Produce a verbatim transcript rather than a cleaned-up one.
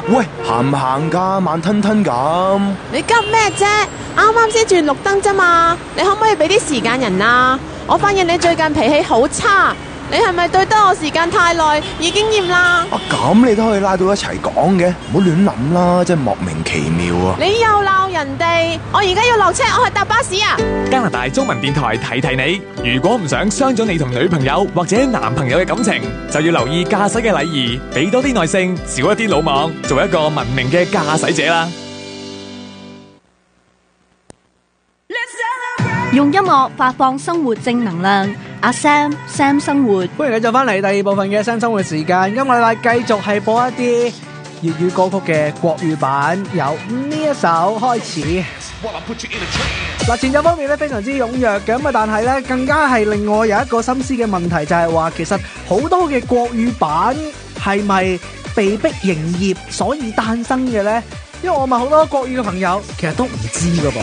喂，行唔行㗎？慢吞吞咁。 你急咩啫？啱啱先轉綠燈啫嘛，你可唔可以俾啲時間人啊？我發現你最近脾氣好差，你係咪對得我時間太耐，已經厭啦？ 啊，咁你都可以拉到一齊講嘅，唔好亂諗啦，真係莫名其妙啊！ 你又鬧人哋，我而家要落車，我去搭巴士啊！ 加拿大中文電台提提你，如果唔想傷咗你同女朋友或者男朋友嘅感情，就要留意駕駛嘅禮儀，俾多啲耐性，少一啲魯莽，做一個文明嘅駕駛者啦。 用音樂發放生活正能量，阿 Sam Sam 生活， 歡迎繼續翻嚟第二部分嘅 Sam 生活時間。今個禮拜繼續係播一啲粵語歌曲嘅國語版，由呢一首開始。嗱，前奏方面咧非常之踴躍嘅，咁啊，但係咧更加係令我有一個心思嘅問題，就係話其實好多嘅國語版係咪被逼營業所以誕生嘅咧？因為我問好多國語嘅朋友，其實都唔知噶噃。